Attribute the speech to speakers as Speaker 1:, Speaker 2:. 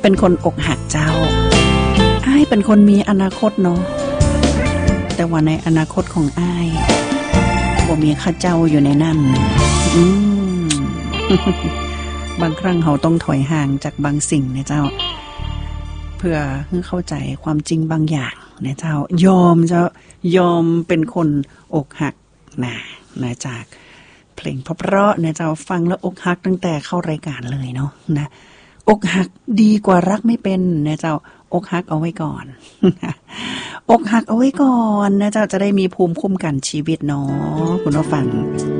Speaker 1: เป็นคนอกหักเจ้าอ้ายเป็นคนมีอนาคตเนาะแต่ว่าในอนาคตของอ้ายบ่มีข้าเจ้าอยู่ในนั้นบางครั้งเราต้องถอยห่างจากบางสิ่งนะเจ้าเพื่อให้เข้าใจความจริงบางอย่างนะเจ้ายอมเป็นคนอกหักนะจากเพลงเพราะๆนะเจ้าฟังแล้วอกหักตั้งแต่เข้ารายการเลยเนาะนะอกหักดีกว่ารักไม่เป็นนะเจ้าอกหักเอาไว้ก่อน อกหักเอาไว้ก่อนนะเจ้าจะได้มีภูมิคุ้มกันชีวิตเนาะคุณผู้ฟัง